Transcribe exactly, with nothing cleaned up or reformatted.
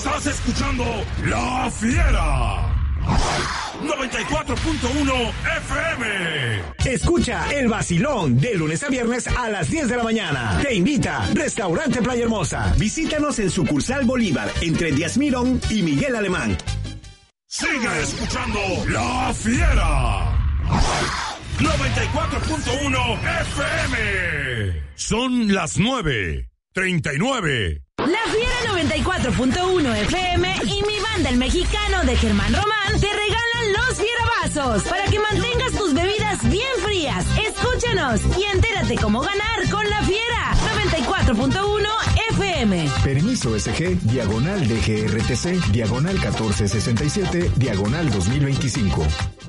Estás escuchando La Fiera. noventa y cuatro punto uno F M. Escucha el vacilón de lunes a viernes a las diez de la mañana. Te invita Restaurante Playa Hermosa. Visítanos en sucursal Bolívar, entre Díaz Mirón y Miguel Alemán. Sigue escuchando La Fiera. noventa y cuatro punto uno F M. Son las nueve treinta y nueve. La Fiera noventa y cuatro punto uno F M y mi banda El Mexicano de Germán Román te regalan los Fieravasos para que mantengas tus bebidas bien frías. Escúchanos y entérate cómo ganar con La Fiera noventa y cuatro punto uno F M. Permiso S G, diagonal D G R T C, diagonal catorce sesenta y siete, diagonal dos mil veinticinco.